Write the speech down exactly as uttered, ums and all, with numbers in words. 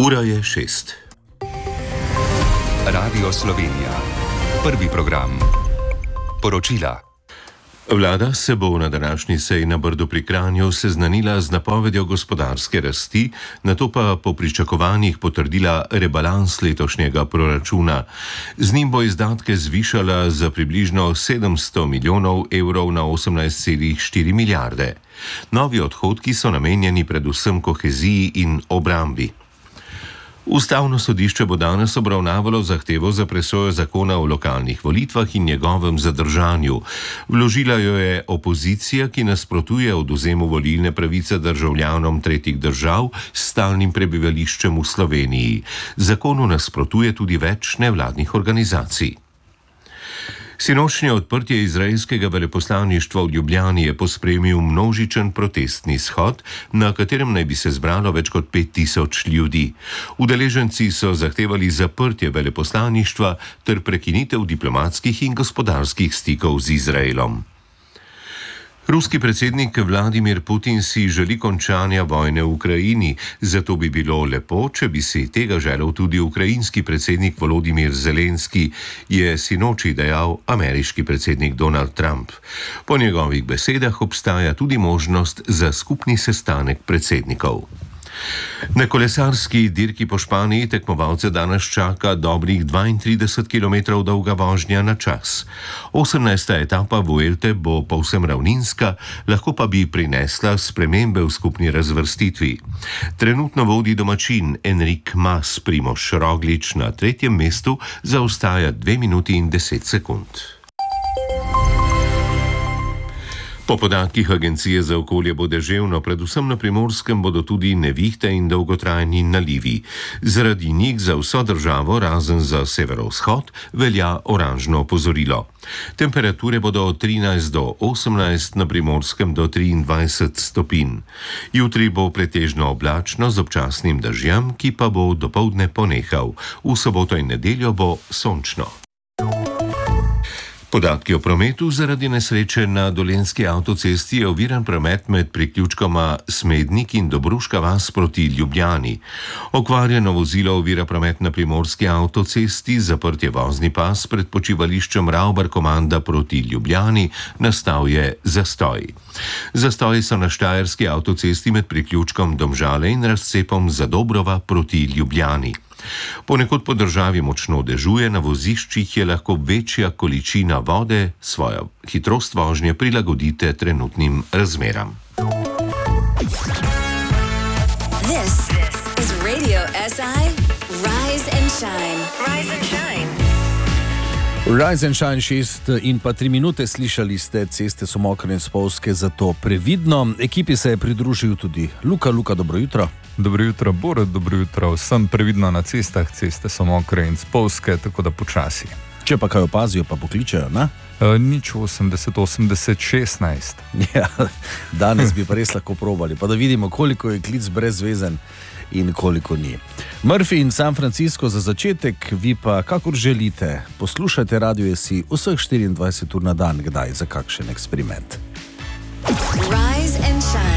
Ura je šest. Radio Slovenija. Prvi program. Poročila. Vlada se bo na današnji seji na Brdu pri Kranju seznanila z napovedjo gospodarske rasti, nato pa po pričakovanjih potrdila rebalans letošnjega proračuna. Z njim bo izdatke zvišala za približno sedemsto milijonov evrov na osemnajst celih štiri milijarde. Novi odhodki so namenjeni predvsem koheziji in obrambi. Ustavno sodišče bo danes obravnavalo zahtevo za presojo zakona o lokalnih volitvah in njegovem zadržanju. Vložila jo je opozicija, ki nasprotuje odvzemu volilne pravice državljanom tretjih držav s stalnim prebivališčem v Sloveniji. Zakonu nasprotuje tudi več nevladnih organizacij. Sinočnje odprtje izraelskega veleposlaništva v Ljubljani je pospremil množičen protestni shod, na katerem naj bi se zbralo več kot pet tisoč ljudi. Udeleženci so zahtevali zaprtje veleposlaništva ter prekinitev diplomatskih in gospodarskih stikov z Izraelom. Ruski predsednik Vladimir Putin si želi končanja vojne v Ukrajini, zato bi bilo lepo, če bi si tega želel tudi ukrajinski predsednik Volodimir Zelenski, je sinoči dejal ameriški predsednik Donald Trump. Po njegovih besedah obstaja tudi možnost za skupni sestanek predsednikov. Na kolesarski dirki po Španiji tekmovalce danes čaka dobrih dvaintrideset kilometrov dolga vožnja na čas. osemnajsta etapa Vuelte bo povsem ravninska, lahko pa bi prinesla spremembe v skupni razvrstitvi. Trenutno vodi domačin Enric Mas, Primož Roglič na tretjem mestu zaostaja dve minuti in deset sekund. Po podatkih Agencije za okolje bo deževno, predvsem na Primorskem bodo tudi nevihte in dolgotrajni nalivi. Zaradi njih za vso državo, razen za severovzhod, velja oranžno opozorilo. Temperature bodo od trinajst do osemnajst, na Primorskem do triindvajset stopinj. Jutri bo pretežno oblačno z občasnim dežjem, ki pa bo dopoldne ponehal. V soboto in nedeljo bo sončno. Podatki o prometu: zaradi nesreče na Dolenjski avtocesti je oviran promet med priključkoma Smednik in Dobruška vas proti Ljubljani. Okvarjeno vozilo ovira promet na Primorski avtocesti, zaprt je vozni pas pred počivališčem Ravbar-Komanda proti Ljubljani, nastal je zastoj. Zastoji so na Štajerski avtocesti med priključkom Domžale in razcepom Zadobrova proti Ljubljani. Ponekod po državi močno dežuje, na voziščih je lahko večja količina vode, svojo hitrost vožnje prilagodite trenutnim razmeram. This is Radio S I Rise and Shine. Rise and Shine. Rise and Shine, šest in pa tri minute, slišali ste, ceste so mokre in spolzke, zato previdno. Ekipi se je pridružil tudi Luka. Luka, dobro jutro. Dobro jutro, Borut, dobro jutro. Vsem previdno na cestah, ceste so mokre in spolzke, tako da počasi. Če pa kaj opazijo, pa pokličejo, ne? E, nič osemdeset, osemdeset, šestnajst. Ja, danes bi pa res lahko probali, pa da vidimo, koliko je klic brezvezen in koliko ni. Murphy in San Francisco za začetek, vi pa kakor želite, poslušajte Radio S I vseh štiriindvajset ur na dan, kdaj za kakšen eksperiment. Rise and Shine.